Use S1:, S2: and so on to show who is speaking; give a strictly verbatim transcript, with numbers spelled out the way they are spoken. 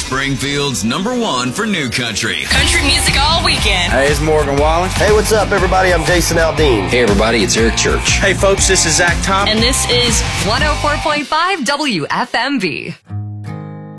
S1: Springfield's number one for new country.
S2: Country music all weekend.
S3: Hey, it's Morgan Wallen.
S4: Hey, what's up, everybody? I'm Jason Aldean.
S5: Hey, everybody, it's Eric Church.
S6: Hey, folks, this is Zach Tom.
S2: And this is one oh four point five W F M V.